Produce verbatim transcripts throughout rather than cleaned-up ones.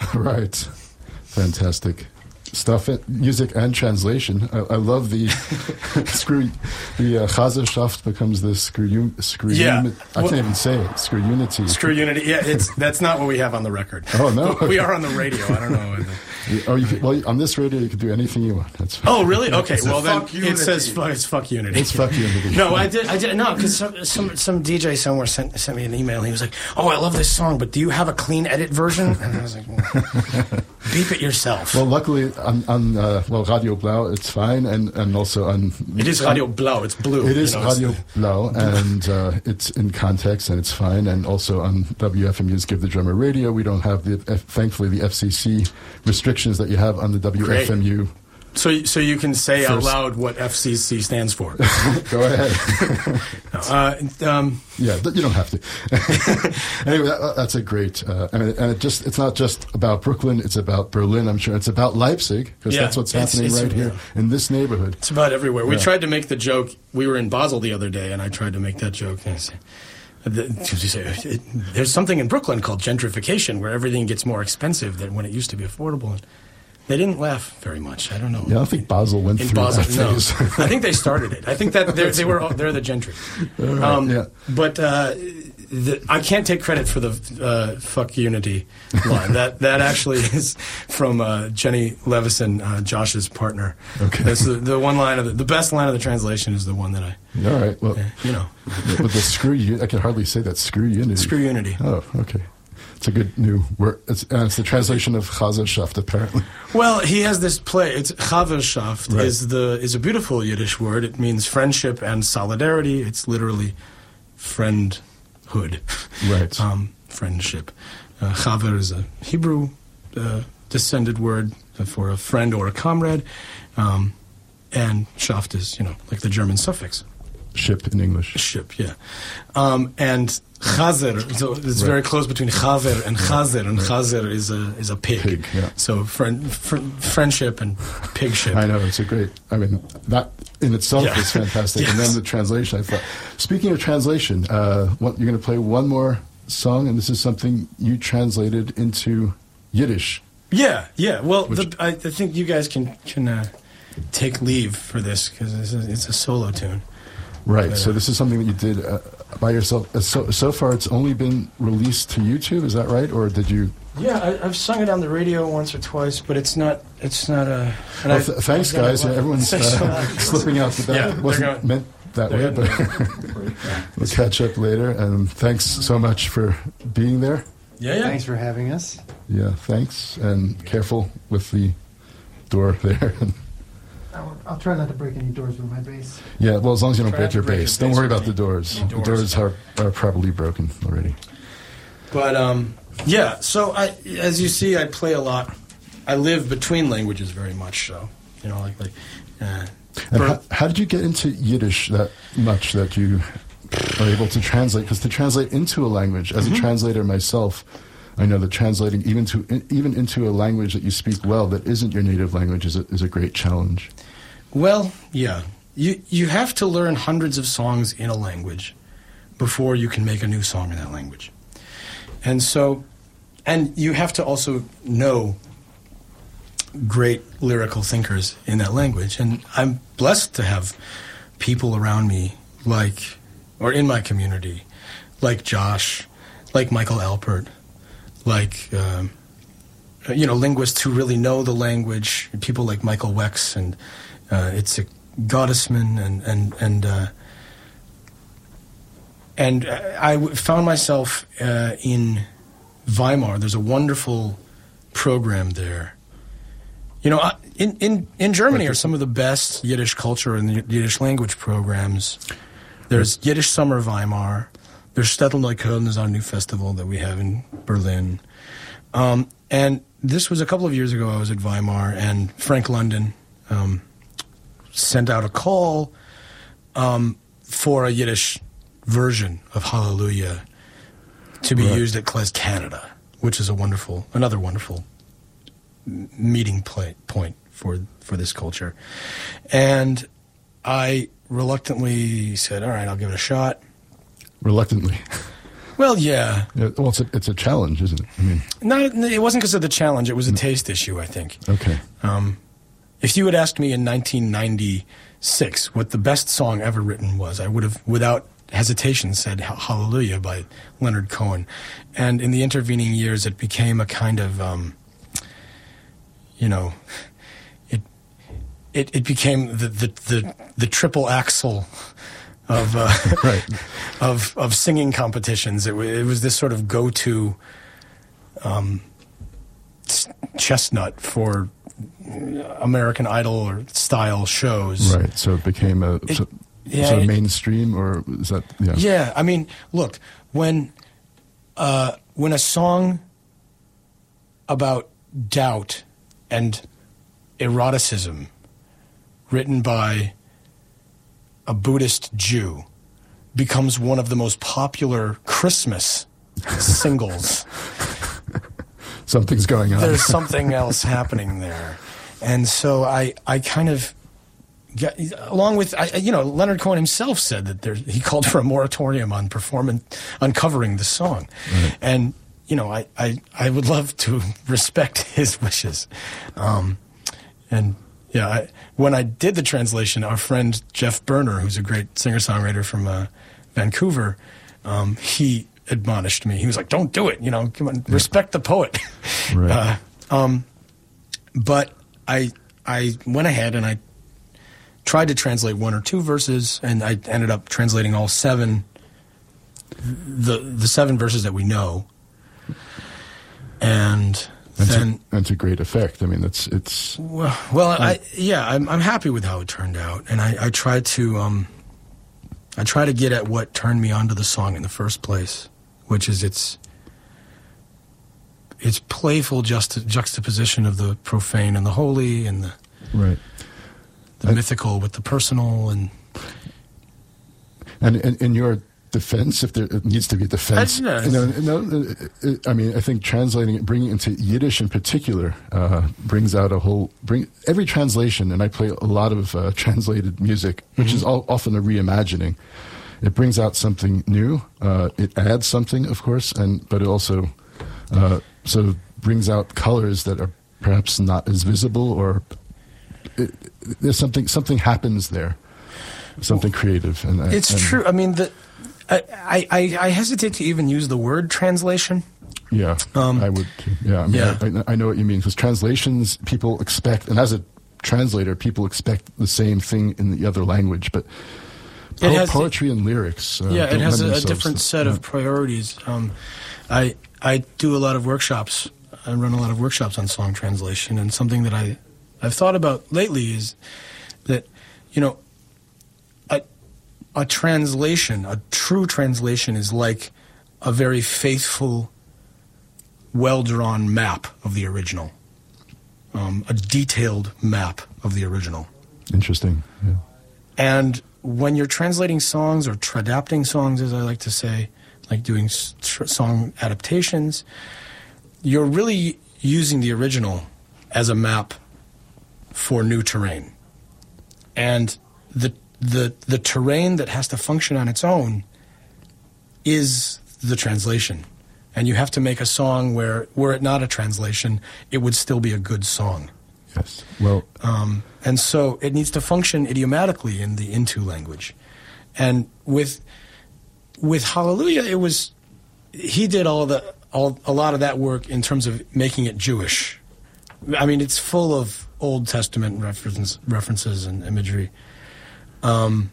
Right. Fantastic stuff. Music and translation. I, I love the screw. The uh, Chazerschaft becomes the screw. Screw. Yeah. Uni- I well, can't even say it. Screw unity. Screw unity. Yeah, it's that's not what we have on the record. Oh no. We are on the radio. I don't know. Oh, you can, well, on this radio you can do anything you want. That's fine. Oh, really? Okay. It's well, then unity. it says fuck, it's fuck unity. It's fuck unity. No, I did. I did no, because some, some some D J somewhere sent sent me an email. He was like, "Oh, I love this song, but do you have a clean edit version?" And I was like, well, "Beep it yourself." Well, luckily on, on uh, well Radio Blau it's fine, and, and also on it is Radio Blau. It's blue. It is you know, Radio Blau, and uh, it's in context and it's fine. And also on W F M U's Give the Drummer Radio, we don't have the F, thankfully the F C C restrictions that you have on the W F M U. Great. So, so you can say First. out loud what F C C stands for. Go ahead. uh, um, yeah, you don't have to. Anyway, that, that's a great, uh, and, it, and it just—it's not just about Brooklyn; it's about Berlin. I'm sure it's about Leipzig because yeah, that's what's it's, happening it's, right yeah. here in this neighborhood. It's about everywhere. We Yeah. tried to make the joke. We were in Basel the other day, and I tried to make that joke. And I said, the, there's something in Brooklyn called gentrification, where everything gets more expensive than when it used to be affordable. And they didn't laugh very much. I don't know. Yeah, I don't think Basel went in through Basel, that no. phase. I think they started it. I think that they're, they were they're the gentry. Right, Um, yeah. But uh, the, I can't take credit for the uh, "fuck unity" line. that that actually is from uh, Jenny Levison, uh, Josh's partner. Okay. That's the, the one line of the, the best line of the translation is the one that I. All right. Well, uh, you know. But the screw you, I can hardly say that. Screw unity. Screw unity. Oh, okay. It's a good new word. It's, and it's the translation of Chazerschaft, apparently. Well, he has this play. It's Chaverschaft Right. is the is a beautiful Yiddish word. It means friendship and solidarity. It's literally friendhood, Right. um, friendship. Uh, Chaver is a Hebrew uh, descended word for a friend or a comrade, um, and Schaft is, you know, like the German suffix. Ship in English. Ship, yeah. Um, and chazer, so it's Right. very close between chaver and chazer, and Right. chazer is a is a pig. Pig, yeah. So friend, fr- friendship and pigship. I know, it's a great, I mean, that in itself Yeah. is fantastic. Yes. And then the translation, I thought. Speaking of translation, uh, what, you're going to play one more song, and this is something you translated into Yiddish. Yeah, yeah. Well, Which- the, I, I think you guys can can uh, take leave for this because it's, it's a solo tune. Right, Yeah. so this is something that you did uh, by yourself. Uh, so, so far, it's only been released to YouTube, is that right? Or did you... Yeah, I, I've sung it on the radio once or twice, but it's not. It's not a. and Well, I- th- thanks, I've got guys. a lot- Everyone's uh, slipping out the back. Yeah, It they're wasn't going- meant that way, they're but we'll catch up later. And thanks so much for being there. Yeah, yeah. Thanks for having us. Yeah, thanks. And careful with the door there. I'll, I'll try not to break any doors with my bass. Yeah, well, as long as you don't Try break not your to break bass. your Don't bass worry with about the any- doors. any The doors. doors are, are probably broken already. But um, yeah. So I, as you see, I play a lot. I live between languages very much. So you know, like like. Uh, And for- how, how did you get into Yiddish that much that you are able to translate? Because to translate into a language, as Mm-hmm. a translator myself, I know that translating even to even into a language that you speak well that isn't your native language is a, is a great challenge. Well, yeah. You you have to learn hundreds of songs in a language before you can make a new song in that language. And so, and you have to also know great lyrical thinkers in that language. And I'm blessed to have people around me like, or in my community, like Josh, like Michael Alpert, like, um, you know, linguists who really know the language, people like Michael Wex and uh, Itzik Gottesman, and and and uh, and I w- found myself uh, in Weimar. There's a wonderful program there. You know, I- in in in Germany are some of the best Yiddish culture and Yiddish language programs. There's Yiddish Summer Weimar. There's Shtetl Neukölln is our new festival that we have in Berlin. Um, and this was a couple of years ago. I was at Weimar, and Frank London um, sent out a call um, for a Yiddish version of Hallelujah to be Right. used at Klez Canada, which is a wonderful, another wonderful m- meeting pla- point for for this culture. And I reluctantly said, "All right, I'll give it a shot." Reluctantly. Well, yeah. yeah well, it's a, it's a challenge, isn't it? I mean, no, it wasn't because of the challenge. It was a taste issue, I think. Okay. Um, if you had asked me in nineteen ninety-six what the best song ever written was, I would have, without hesitation, said Hallelujah by Leonard Cohen. And in the intervening years, it became a kind of, um, you know, it it, it became the, the, the, the triple axle of uh, right. of of singing competitions. It, w- it was this sort of go-to um, chestnut for American Idol or style shows. Right. So it became a It, so, yeah, sort of it- mainstream, or is that yeah? Yeah, I mean, look, when uh, when a song about doubt and eroticism written by a Buddhist Jew becomes one of the most popular Christmas singles, Something's going on. there's something else happening there. And so I, I kind of, got, along with, I, you know, Leonard Cohen himself said that there, he called for a moratorium on performing, uncovering the song. Right. And, you know, I, I, I would love to respect his wishes. Um, and, yeah, I, when I did the translation, our friend Jeff Berner, who's a great singer-songwriter from uh, Vancouver, um, he admonished me. He was like, "Don't do it. You know, come on, Yeah. respect the poet." Right. Uh, um, but I I went ahead and I tried to translate one or two verses, and I ended up translating all seven, the the seven verses that we know, and. and, Then, to, and to great effect. I mean, it's it's well, well I yeah, I'm I'm happy with how it turned out, and I, I try to um, I try to get at what turned me onto the song in the first place, which is its its playful juxta- juxtaposition of the profane and the holy, and the right. the I- mythical with the personal, and And in, in your defense, if there it needs to be a defense, Uh, yes. you know, no, uh, uh, I mean, I think translating it, bringing it into Yiddish in particular, uh, brings out a whole bring every translation. And I play a lot of uh, translated music, which is all, often a reimagining. It brings out something new. Uh, it adds something, of course, and but it also uh, sort of brings out colors that are perhaps not as visible, or it, there's something something happens there, something creative. And I- it's and- true. I mean, the I, I I hesitate to even use the word translation. Yeah, Um, I would too. Yeah, I mean, yeah. I, I know what you mean, because translations, people expect, and as a translator, people expect the same thing in the other language, but It po- has- poetry and lyrics. Uh, Yeah, it don't has lend a, a themselves different to- set yeah. of priorities. Um, I I do a lot of workshops. I run a lot of workshops on song translation, and something that I I've thought about lately is that, you know, a a translation, a true translation, is like a very faithful, well-drawn map of the original, um, a detailed map of the original. Interesting. Yeah. And when you're translating songs or tradapting songs, as I like to say, like doing s- tr- song adaptations, you're really using the original as a map for new terrain. And the the the terrain that has to function on its own is the translation. And you have to make a song where, were it not a translation, it would still be a good song. Yes. Well, Um, and so it needs to function idiomatically in the Intu language. And with with Hallelujah, it was he did all of the all a lot of that work in terms of making it Jewish. I mean, it's full of Old Testament references, references and imagery. Um,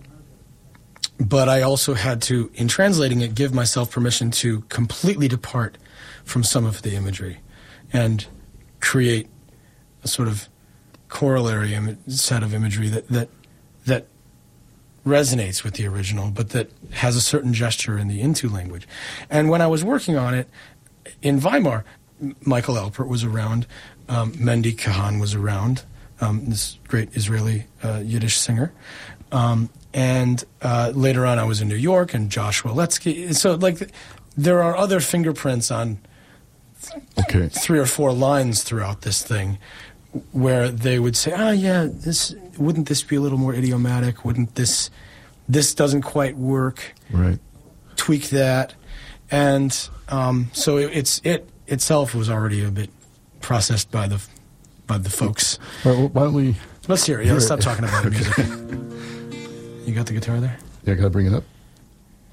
but I also had to, in translating it, give myself permission to completely depart from some of the imagery and create a sort of corollary Im- set of imagery that, that that resonates with the original, but that has a certain gesture in the Intu language. And when I was working on it in Weimar, M- Michael Alpert was around, um, Mendy Kahan was around, um, this great Israeli uh, Yiddish singer. Um, and uh, later on, I was in New York, and Joshua Letsky. So, like, there are other fingerprints on okay. three or four lines throughout this thing where they would say, "Ah, yeah, this wouldn't this be a little more idiomatic? Wouldn't this this doesn't quite work? Right. Tweak that." and um, so it, it's it itself was already a bit processed by the by the folks. All right, well, why don't we? Let's hear it. Yeah, let's stop talking about music. You got the guitar there? Yeah, gotta bring it up.